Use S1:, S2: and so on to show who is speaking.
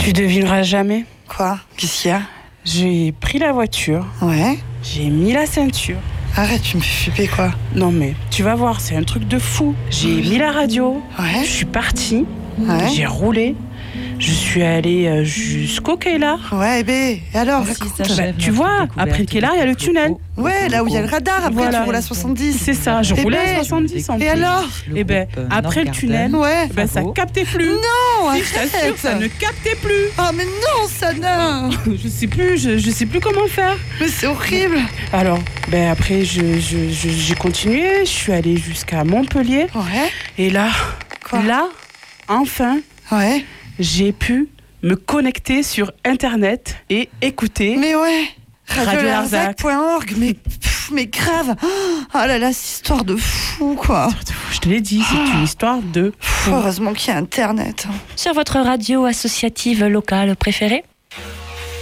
S1: Tu devineras jamais.
S2: Quoi? Qu'est-ce qu'il y a?
S1: J'ai pris la voiture,
S2: Ouais.
S1: j'ai mis la ceinture.
S2: Arrête, tu me fais flipper, quoi.
S1: Non mais, tu vas voir, c'est un truc de fou. J'ai mis la radio,
S2: Ouais.
S1: je suis partie,
S2: Ouais.
S1: j'ai roulé, je suis allée jusqu'au Kaylar.
S2: Ouais, et alors, raconte.
S1: Bah, tu vois, après le Kaylar, il y a le tunnel.
S2: Ouais, là où il y a le radar, après
S1: Voilà.
S2: tu roules à 70.
S1: C'est ça, je
S2: Eh
S1: roulais
S2: ben,
S1: à 70 en
S2: Et
S1: plus.
S2: alors?
S1: Et ben, après le tunnel,
S2: Ouais.
S1: ben, ça captait plus.
S2: Non,
S1: Si, je t'assure, ça ne captait plus.
S2: Oh, mais non, Sana.
S1: Je sais plus, je sais plus comment faire.
S2: Mais c'est horrible.
S1: Alors, ben après, j'ai continué, je suis allée jusqu'à Montpellier.
S2: Ouais.
S1: Et là,
S2: Quoi?
S1: enfin,
S2: Ouais.
S1: j'ai pu me connecter sur Internet et écouter.
S2: Mais ouais.
S1: Radio-Larzac.
S2: radiolarzac.org, mais grave. Oh là là, cette histoire de fou, quoi.
S1: Je te l'ai dit, c'est une histoire de fou.
S2: Heureusement qu'il y a Internet.
S3: Sur votre radio associative locale préférée?